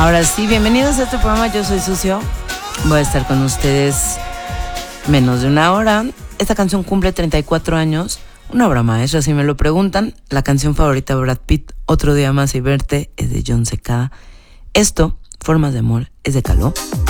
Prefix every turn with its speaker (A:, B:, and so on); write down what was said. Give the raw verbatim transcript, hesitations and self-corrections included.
A: Ahora sí, bienvenidos a este programa. Yo soy Sucio. Voy a estar con ustedes menos de una hora. Esta canción cumple treinta y cuatro años. Una obra maestra, si me lo preguntan. La canción favorita de Brad Pitt, Otro día más y verte, es de Jon Secada. Esto, Formas de amor, es de Caló.